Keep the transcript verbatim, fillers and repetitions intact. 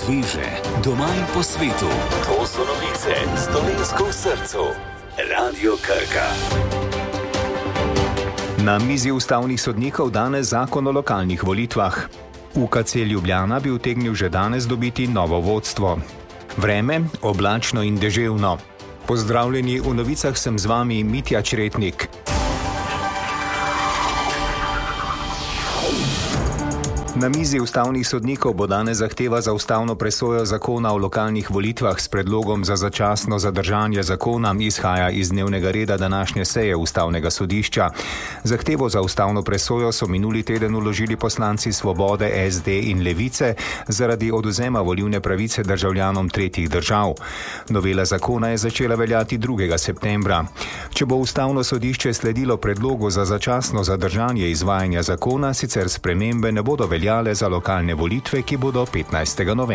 sveže, doma in po svetu. To so novice s Dolenjsko v srcu. Radio Krka. Na mizi ustavnih sodnikov danes zakon o lokalnih volitvah. U K C Ljubljana bi utegnil že danes dobiti novo vodstvo. Vreme oblačno in deževno. Pozdravljeni, v novicah sem z vami Mitja Čretnik. Na mizi ustavnih sodnikov bo danes zahteva za ustavno presojo zakona o lokalnih volitvah s predlogom za začasno zadržanje zakona izhaja iz dnevnega reda današnje seje ustavnega sodišča. Zahtevo za ustavno presojo so minuli teden vložili poslanci Svobode, S D in Levice zaradi odvzema volilne pravice državljanom tretjih držav. Novela zakona je začela veljati drugega septembra. Če bo ustavno sodišče sledilo predlogu za začasno zadržanje izvajanja zakona, sicer spremembe ne bodo veljale za lokalne volitve, ki bodo petnajstega novembra.